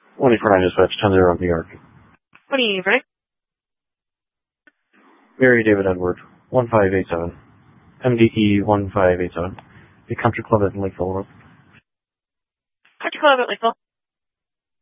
149 dispatch, 10-0 New York. What do you need, Frank? Mary David Edward, 1587. MDE 1587. The Country Club at Lakeville Road. Country Club at Lakeville.